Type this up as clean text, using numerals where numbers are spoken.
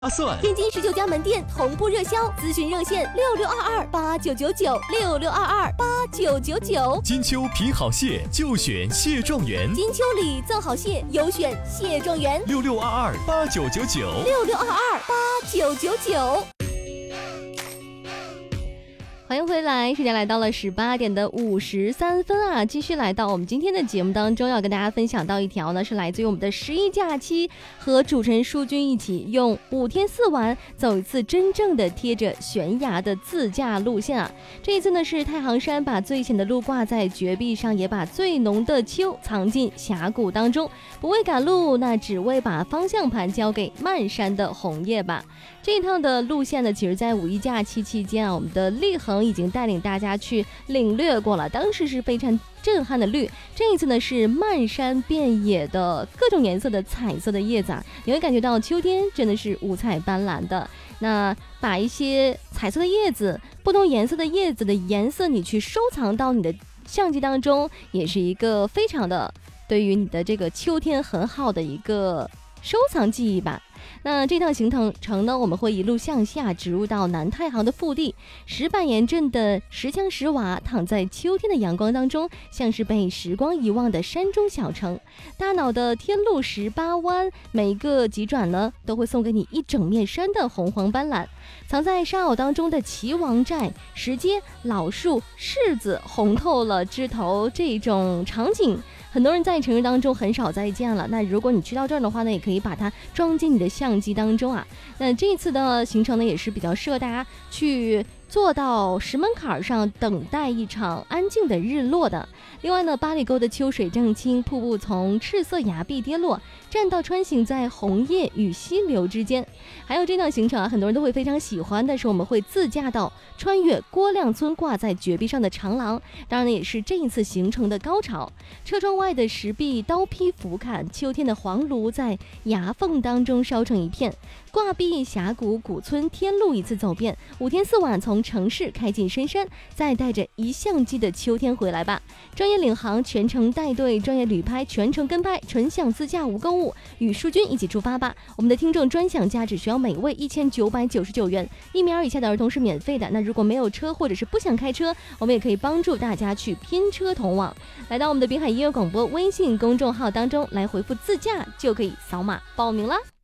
算。 天津19家门店同步热销，咨询热线66228999，66228999。 金秋品好蟹就选蟹状元， 金秋里造好蟹有选蟹状元 ，66228999，66228999。 欢迎回来，时间来到了18点的53分啊！继续来到我们今天的节目当中，要跟大家分享到一条呢，是来自于我们的11假期，和主持人舒君一起用5天4晚走一次真正的贴着悬崖的自驾路线啊！这一次呢是太行山把最险的路挂在绝壁上，也把最浓的秋藏进峡谷当中。不为赶路，那只为把方向盘交给漫山的红叶吧。这一趟的路线呢，其实在5一假期期间啊，我们的立恒已经带领大家去领略过了，当时是非常震撼的绿。这一次呢是漫山遍野的各种颜色的彩色的叶子啊，你会感觉到秋天真的是五彩斑斓的。那把一些彩色的叶子，不同颜色的叶子的颜色你去收藏到你的相机当中，也是一个非常的对于你的这个秋天很好的一个收藏记忆吧。那这趟行程呢，我们会一路向下直入到南太行的腹地，石板岩镇的石墙石瓦躺在秋天的阳光当中，像是被时光遗忘的山中小城。大脑的天路18弯，每一个急转呢都会送给你一整面山的红黄斑斓。藏在沙偶当中的齐王寨、石阶、老树、柿子红透了枝头，这种场景很多人在城市当中很少再见了。那如果你去到这儿的话呢，也可以把它装进你的相机当中啊。那这一次的行程呢，也是比较适合大家去坐到石门槛上等待一场安静的日落的。另外呢，八里沟的秋水正清，瀑布从赤色崖壁跌落，栈道穿行在红叶与溪流之间。还有这趟行程啊，很多人都会非常喜欢的是，我们会自驾到穿越郭亮村挂在绝壁上的长廊，当然呢也是这一次行程的高潮。车窗外的石壁刀劈斧砍，秋天的黄炉在崖缝当中烧成一片。挂壁峡谷古村天路一次走遍，5天4晚从城市开进深山，再带着一相机的秋天回来吧。专业领航，全程带队，专业旅拍，全程跟拍，纯享自驾无购物，与舒君一起出发吧。我们的听众专享价只需要每位1999元，1米2以下的儿童是免费的。那如果没有车或者是不想开车，我们也可以帮助大家去拼车同往。来到我们的滨海音乐广播微信公众号当中来回复自驾，就可以扫码报名了。